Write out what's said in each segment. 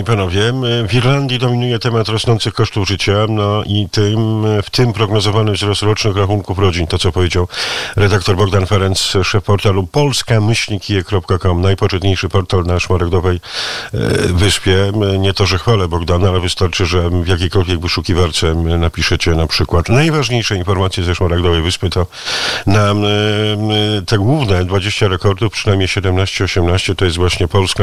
panowie, w Irlandii dominuje temat rosnących kosztów życia, no i w tym prognozowany wzrost rocznych rachunków rodzin, to co powiedział redaktor Bogdan Ferenc, szef portalu polska-kije.com, najpoczytniejszy portal na Szmaragdowej Wyspie. Nie to, że chwalę Bogdana, ale wystarczy, że w jakiejkolwiek wyszukiwarce napiszecie na przykład najważniejsze informacje ze Szmaragdowej Wyspy, to na te główne 20 rekordów, przynajmniej 17-18, to jest właśnie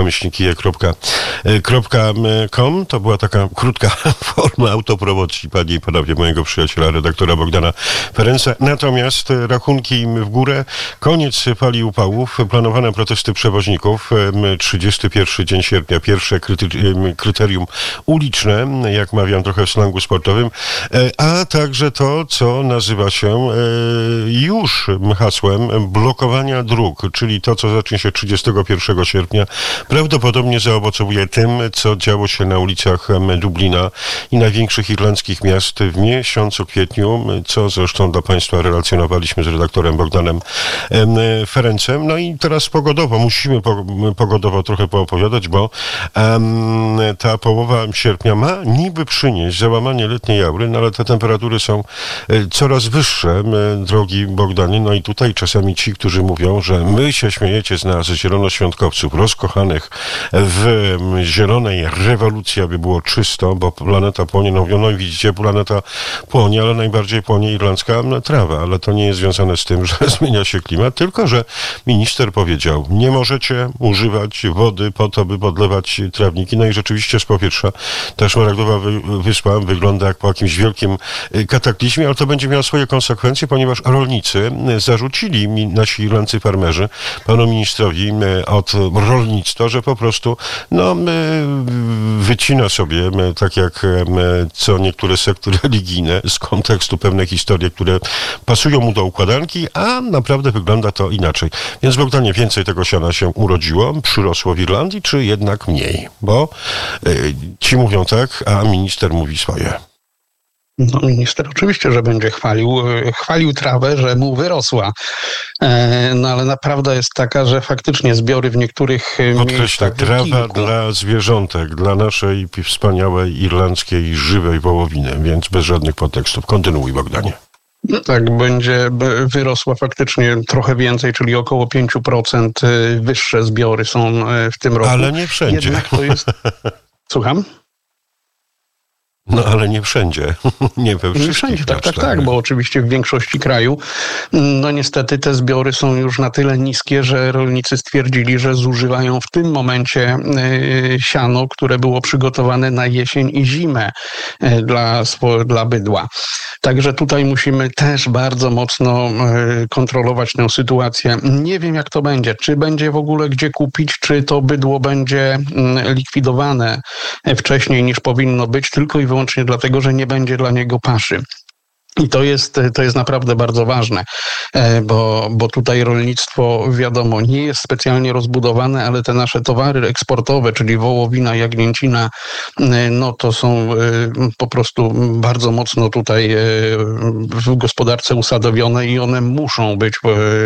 polska-kije.com. To była taka krótka forma autopromocji, panie i panowie, mojego przyjaciela, redaktora Bogdana Ferenca. Natomiast rachunki w górę, koniec fali upałów, planowane protesty przewoźników, 31 dzień sierpnia, pierwsze kryterium uliczne, jak mawiam trochę w slangu sportowym, a także to, co nazywa się już hasłem blokowania dróg, czyli to, co zacznie się 31 sierpnia, prawdopodobnie zaowocowuje tym, co działo się na ulicach Dublina i największych irlandzkich miast w miesiącu kwietniu, co zresztą dla państwa relacjonowaliśmy z redaktorem Bogdanem Ferencem. No i teraz pogodowo, musimy pogodowo trochę poopowiadać, bo ta połowa sierpnia ma niby przynieść załamanie letniej aury, no ale te temperatury są coraz wyższe, drogi Bogdanie. No i tutaj czasami ci, którzy mówią, że my się śmiejecie z nas, zielonoświątkowców, rozkochanych w zielonej rewolucji, aby było czysto, bo planeta płonie. No mówią, no i widzicie, planeta płonie, ale najbardziej płonie irlandzka trawa, ale to nie jest związane z tym, że zmienia się klimat, tylko że minister powiedział, nie możecie używać wody po to, by podlewać trawniki. No i rzeczywiście z powietrza ta Szmaragdowa Wyspa wygląda jak po jakimś wielkim kataklizmie, ale to będzie miało swoje konsekwencje, ponieważ rolnicy zarzucili, nasi irlandzcy farmerzy, panu ministrowi od rolnictwa, że po prostu wycina sobie, tak jak co niektóre sekty religijne, z kontekstu pewne historie, które pasują mu do układanki, a naprawdę wygląda to inaczej. Więc Bogdanie, więcej tego siana się urodziło, przyrosło w Irlandii, czy jednak mniej? Bo ci mówią tak, a minister mówi swoje. No minister oczywiście, że będzie chwalił trawę, że mu wyrosła. No ale naprawdę jest taka, że faktycznie zbiory w niektórych miejscach... Trawa dla zwierzątek, dla naszej wspaniałej irlandzkiej żywej wołowiny, więc bez żadnych podtekstów. Kontynuuj, Bogdanie. No tak, wyrosła faktycznie trochę więcej, czyli około 5% wyższe zbiory są w tym roku. Ale nie wszędzie. Jednak to jest... Słucham? No ale nie wszędzie. Nie we wszystkich. Nie wszędzie, tak, bo oczywiście w większości kraju no niestety te zbiory są już na tyle niskie, że rolnicy stwierdzili, że zużywają w tym momencie siano, które było przygotowane na jesień i zimę dla bydła. Także tutaj musimy też bardzo mocno kontrolować tę sytuację. Nie wiem, jak to będzie. Czy będzie w ogóle gdzie kupić, czy to bydło będzie likwidowane wcześniej niż powinno być, tylko i wyłącznie dlatego, że nie będzie dla niego paszy. I to jest naprawdę bardzo ważne, bo tutaj rolnictwo, wiadomo, nie jest specjalnie rozbudowane, ale te nasze towary eksportowe, czyli wołowina, jagnięcina, no to są po prostu bardzo mocno tutaj w gospodarce usadowione i one muszą być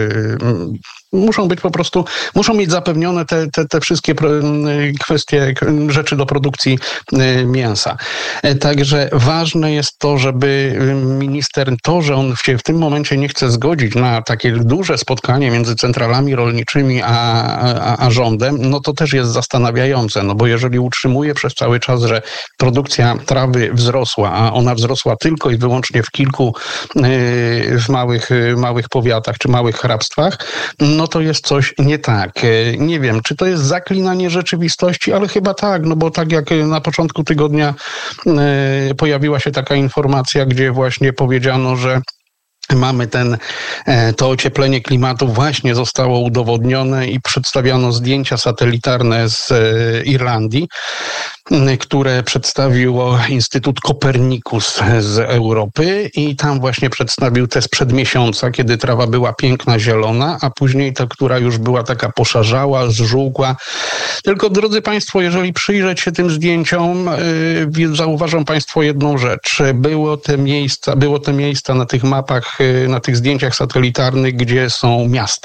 po prostu, muszą mieć zapewnione te wszystkie kwestie, rzeczy do produkcji mięsa. Także ważne jest to, żeby minister, że on się w tym momencie nie chce zgodzić na takie duże spotkanie między centralami rolniczymi a rządem, no to też jest zastanawiające, no bo jeżeli utrzymuje przez cały czas, że produkcja trawy wzrosła, a ona wzrosła tylko i wyłącznie w kilku w małych powiatach czy małych hrabstwach, no to jest coś nie tak. Nie wiem, czy to jest zaklinanie rzeczywistości, ale chyba tak, no bo tak jak na początku tygodnia pojawiła się taka informacja, gdzie właśnie powiedziano, że mamy to ocieplenie klimatu właśnie zostało udowodnione i przedstawiano zdjęcia satelitarne z Irlandii, które przedstawiło Instytut Kopernikus z Europy i tam właśnie przedstawił te sprzed miesiąca, kiedy trawa była piękna, zielona, a później ta, która już była taka poszarzała, zżółkła. Tylko, drodzy Państwo, jeżeli przyjrzeć się tym zdjęciom, zauważą Państwo jedną rzecz. Było te miejsca na tych mapach, na tych zdjęciach satelitarnych, gdzie są miasta.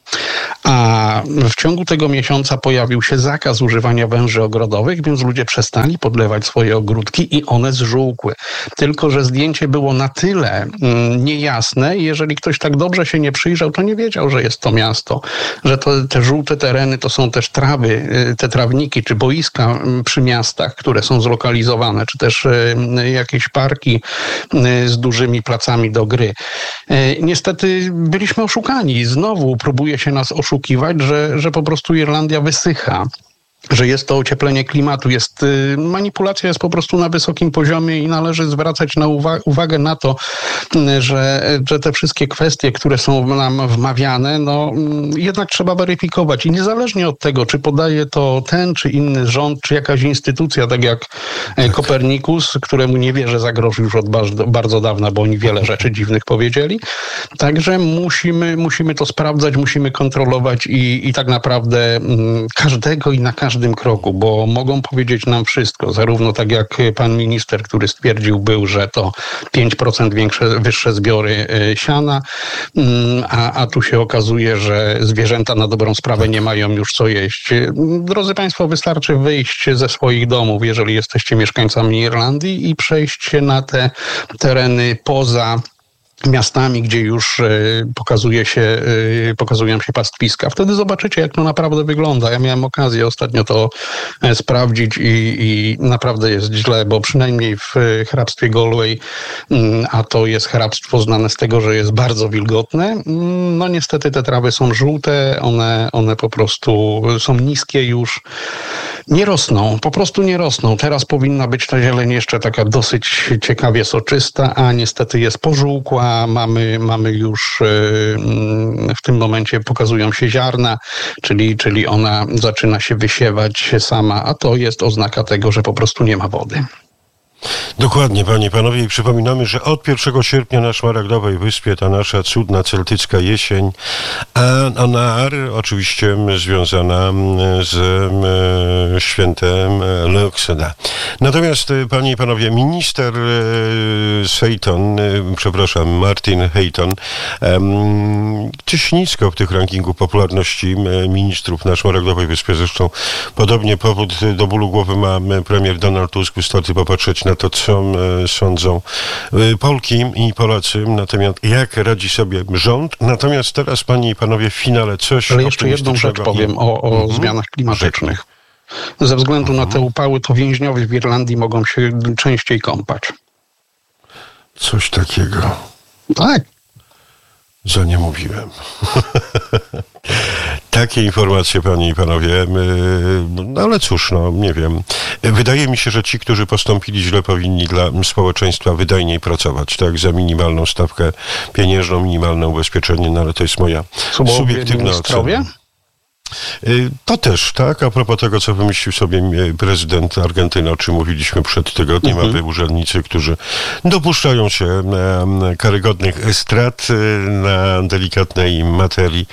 A w ciągu tego miesiąca pojawił się zakaz używania węży ogrodowych, więc ludzie przestali podlewać swoje ogródki i one zżółkły. Tylko że zdjęcie było na tyle niejasne i jeżeli ktoś tak dobrze się nie przyjrzał, to nie wiedział, że jest to miasto, że te żółte tereny to są też trawy, te trawniki czy boiska przy miastach, które są zlokalizowane, czy też jakieś parki z dużymi placami do gry. Niestety byliśmy oszukani. Znowu próbuje się nas oszukiwać, że po prostu Irlandia wysycha, że jest to ocieplenie klimatu, manipulacja jest po prostu na wysokim poziomie i należy zwracać uwagę na to, że te wszystkie kwestie, które są nam wmawiane, jednak trzeba weryfikować i niezależnie od tego, czy podaje to ten czy inny rząd, czy jakaś instytucja, tak jak Kopernikus, któremu nie wierzę za grosz już od bardzo dawna, bo oni wiele rzeczy dziwnych powiedzieli. Także musimy to sprawdzać, musimy kontrolować i tak naprawdę każdego i na każdym kroku, bo mogą powiedzieć nam wszystko, zarówno tak jak pan minister, który stwierdził że to 5% wyższe zbiory siana, a tu się okazuje, że zwierzęta na dobrą sprawę nie mają już co jeść. Drodzy państwo, wystarczy wyjść ze swoich domów, jeżeli jesteście mieszkańcami Irlandii i przejść się na te tereny poza miastami, gdzie już pokazują się pastwiska. Wtedy zobaczycie, jak to naprawdę wygląda. Ja miałem okazję ostatnio to sprawdzić i naprawdę jest źle, bo przynajmniej w hrabstwie Galway, a to jest hrabstwo znane z tego, że jest bardzo wilgotne, niestety te trawy są żółte, one po prostu są niskie już, nie rosną, po prostu nie rosną. Teraz powinna być ta zieleń jeszcze taka dosyć ciekawie soczysta, a niestety jest pożółkła. Mamy już w tym momencie pokazują się ziarna, czyli ona zaczyna się wysiewać sama, a to jest oznaka tego, że po prostu nie ma wody. Dokładnie, panie i panowie, i przypominamy, że od 1 sierpnia na Szmaragdowej Wyspie ta nasza cudna celtycka jesień, a Anar oczywiście związana z świętem Leuksena. Natomiast, panie i panowie, minister Martin Hayton, gdzieś nisko w tych rankingu popularności ministrów na Szmaragdowej Wyspie, zresztą podobnie powód do bólu głowy ma premier Donald Tusk, wystarczy popatrzeć na to, co sądzą Polki i Polacy na temat, jak radzi sobie rząd. Natomiast teraz, panie i panowie, w finale coś ale jeszcze jedną rzecz powiem o zmianach klimatycznych. Ze względu na te upały, to więźniowie w Irlandii mogą się częściej kąpać. Coś takiego. Tak. Za nie mówiłem. Takie informacje, panie i panowie, ale cóż, nie wiem. Wydaje mi się, że ci, którzy postąpili źle, powinni dla społeczeństwa wydajniej pracować, tak, za minimalną stawkę pieniężną, minimalne ubezpieczenie, ale to jest moja subiektywna ocena. To też, tak, a propos tego, co wymyślił sobie prezydent Argentyny, o czym mówiliśmy przed tygodniem, aby urzędnicy, którzy dopuszczają się karygodnych strat na delikatnej materii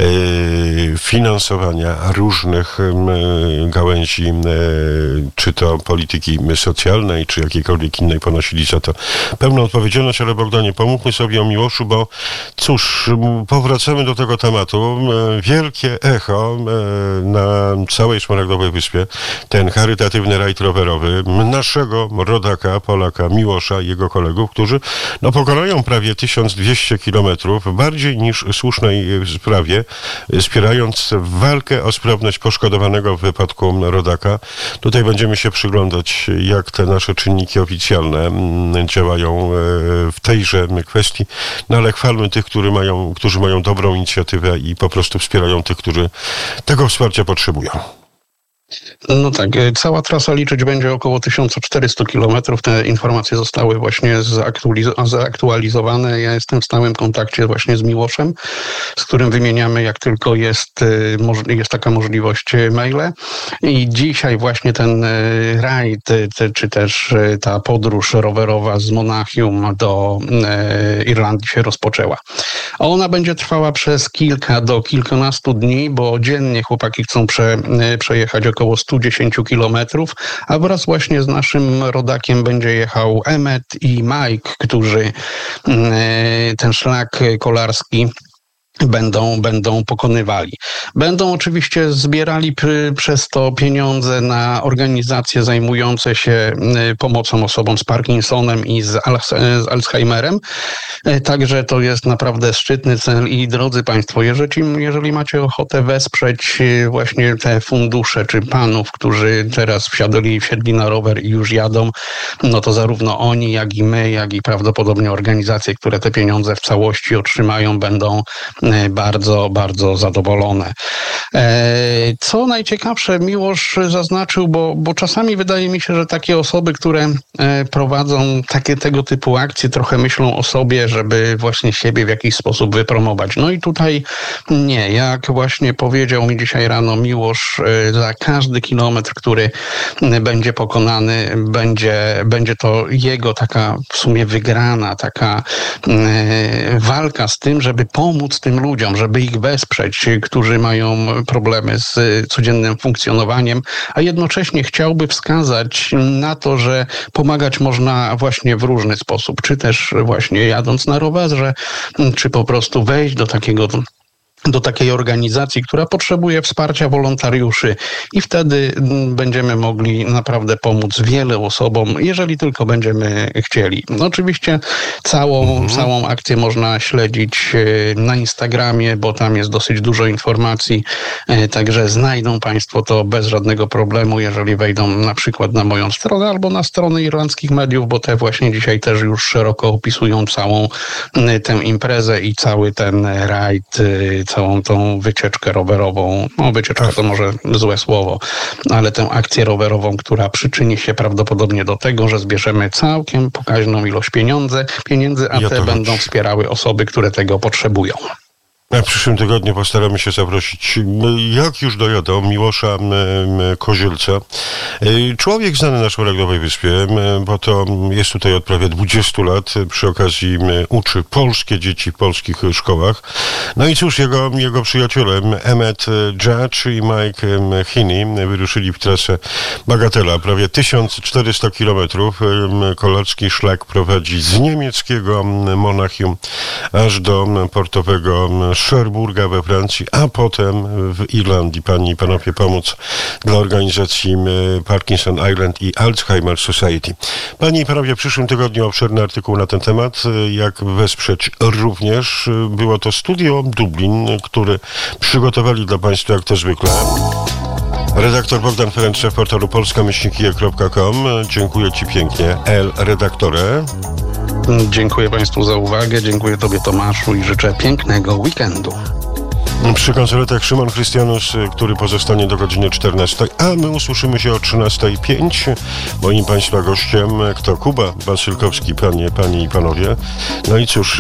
finansowania różnych gałęzi, czy to polityki socjalnej, czy jakiejkolwiek innej, ponosili za to pełną odpowiedzialność, ale Bogdanie, pomówmy sobie o Miłoszu, bo cóż, powracamy do tego tematu. Wielkie echo na całej Szmaragdowej Wyspie, ten charytatywny rajd rowerowy naszego rodaka, Polaka Miłosza i jego kolegów, którzy pokonają prawie 1200 kilometrów w bardziej niż słusznej sprawie, wspierając walkę o sprawność poszkodowanego w wypadku rodaka. Tutaj będziemy się przyglądać, jak te nasze czynniki oficjalne działają w tejże kwestii, ale chwalmy tych, którzy mają dobrą inicjatywę i po prostu wspierają tych, którzy tego wsparcia potrzebują. No tak, cała trasa liczyć będzie około 1400 kilometrów. Te informacje zostały właśnie zaktualizowane. Ja jestem w stałym kontakcie właśnie z Miłoszem, z którym wymieniamy, jak tylko jest taka możliwość, maile. I dzisiaj właśnie ten rajd, czy też ta podróż rowerowa z Monachium do Irlandii się rozpoczęła. Ona będzie trwała przez kilka do kilkunastu dni, bo dziennie chłopaki chcą przejechać około 110 kilometrów, a wraz właśnie z naszym rodakiem będzie jechał Emmet i Mike, którzy ten szlak kolarski będą pokonywali. Będą oczywiście zbierali przez to pieniądze na organizacje zajmujące się pomocą osobom z Parkinsonem i z Alzheimerem. Także to jest naprawdę szczytny cel i drodzy Państwo, jeżeli macie ochotę wesprzeć właśnie te fundusze, czy panów, którzy teraz wsiedli na rower i już jadą, no to zarówno oni, jak i my, jak i prawdopodobnie organizacje, które te pieniądze w całości otrzymają, będą bardzo, bardzo zadowolone. Co najciekawsze, Miłosz zaznaczył, bo czasami wydaje mi się, że takie osoby, które prowadzą tego typu akcje, trochę myślą o sobie, żeby właśnie siebie w jakiś sposób wypromować. No i tutaj nie. Jak właśnie powiedział mi dzisiaj rano Miłosz, za każdy kilometr, który będzie pokonany, będzie to jego taka w sumie wygrana, taka walka z tym, żeby pomóc tym ludziom, żeby ich wesprzeć, którzy mają problemy z codziennym funkcjonowaniem, a jednocześnie chciałby wskazać na to, że pomagać można właśnie w różny sposób, czy też właśnie jadąc na rowerze, czy po prostu wejść do takiej organizacji, która potrzebuje wsparcia wolontariuszy i wtedy będziemy mogli naprawdę pomóc wielu osobom, jeżeli tylko będziemy chcieli. No oczywiście całą akcję można śledzić na Instagramie, bo tam jest dosyć dużo informacji, także znajdą Państwo to bez żadnego problemu, jeżeli wejdą na przykład na moją stronę albo na stronę irlandzkich mediów, bo te właśnie dzisiaj też już szeroko opisują całą tę imprezę i cały ten rajd, całą tą wycieczkę rowerową, wycieczka to może złe słowo, ale tę akcję rowerową, która przyczyni się prawdopodobnie do tego, że zbierzemy całkiem pokaźną ilość pieniędzy, a te będą wspierały osoby, które tego potrzebują. W przyszłym tygodniu postaramy się zaprosić, jak już dojadą, Miłosza Kozielca. Człowiek znany na Szmaragdowej Wyspie, bo to jest tutaj od prawie 20 lat. Przy okazji uczy polskie dzieci w polskich szkołach. No i cóż, jego przyjaciele Emmet Judge i Mike Heaney wyruszyli w trasę Bagatela. Prawie 1400 kilometrów. Kolarski szlak prowadzi z niemieckiego Monachium aż do portowego Cherbourga we Francji, a potem w Irlandii. Panie i panowie, pomóc dla organizacji Parkinson Island i Alzheimer Society. Panie i panowie, w przyszłym tygodniu obszerny artykuł na ten temat, jak wesprzeć również. Było to Studio Dublin, który przygotowali dla Państwa jak to zwykle redaktor Bogdan Ferenc, szef portalu polska-kije.com. Dziękuję Ci pięknie, redaktorze. Dziękuję Państwu za uwagę, dziękuję Tobie, Tomaszu, i życzę pięknego weekendu. Przy konsoletach Szymon Chrystianus, który pozostanie do godziny 14, a my usłyszymy się o 13:05. Moim Państwa gościem kto? Kuba Wasylkowski, panie i panowie. No i cóż,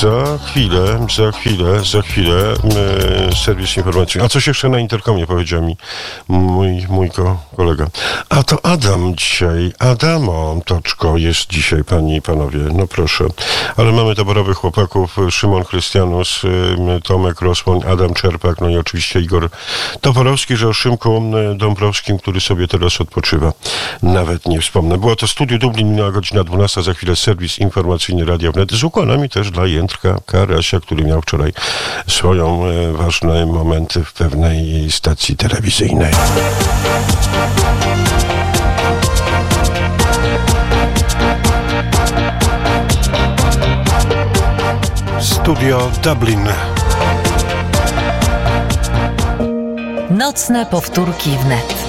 za chwilę serwis informacyjny. A coś jeszcze na interkomie powiedział mi mój kolega. A to Adam dzisiaj, Adamo Toczko jest dzisiaj, panie i panowie. No proszę. Ale mamy taborowych chłopaków, Szymon Chrystianus, Tomek Rosłoń, Adam Czerpak, no i oczywiście Igor Toporowski, że o Szymku Dąbrowskim, który sobie teraz odpoczywa. Nawet nie wspomnę. Było to Studio Dublin, minęła godzina 12, za chwilę serwis informacyjny Radia Wnet. Z ukłonami też dla Jędrka Karasia, który miał wczoraj swoją ważne momenty w pewnej stacji telewizyjnej. Studio Dublin. Nocne powtórki wnet.